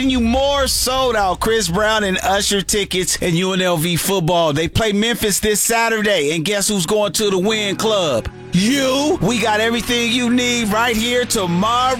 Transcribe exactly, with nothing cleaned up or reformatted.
You more sold out Chris Brown and Usher tickets and U N L V football. They play Memphis this Saturday, and guess who's going to the Win Club? You. We got everything you need right here tomorrow.